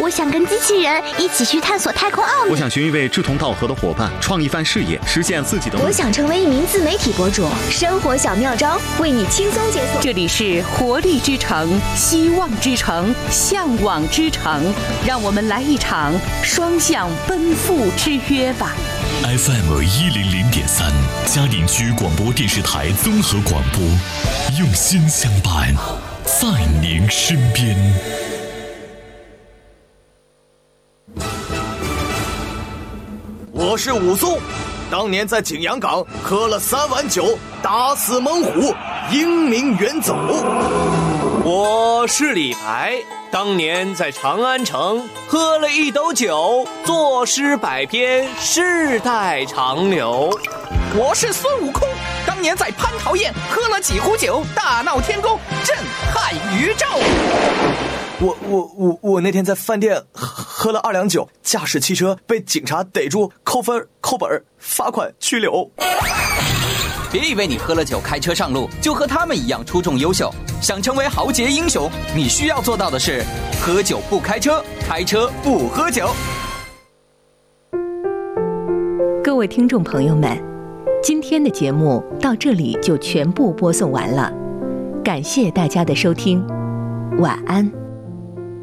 我想跟机器人一起去探索太空奥秘。 我想寻一位志同道合的伙伴，创一番事业，实现自己的梦想。 我想成为一名自媒体博主，生活小妙招为你轻松解锁。 这里是活力之城、希望之城、向往之城，让我们来一场双向奔赴之约吧。 FM 100.3嘉陵区广播电视台综合广播，用心相伴，在您身边。 我是武松，当年在景阳冈喝了3碗酒，打死猛虎，英名远走。 我是李白，当年在长安城喝了1斗酒，作诗百篇，世代长流。 我是孙悟空，当年在蟠桃宴喝了几壶酒，大闹天宫，震撼宇宙。 我那天在饭店喝了2两酒，驾驶汽车被警察逮住，扣分、扣本、罚款、拘留。 别以为你喝了酒开车上路就和他们一样出众优秀，想成为豪杰英雄，你需要做到的是喝酒不开车，开车不喝酒。 各位听众朋友们，今天的节目到这里就全部播送完了，感谢大家的收听，晚安。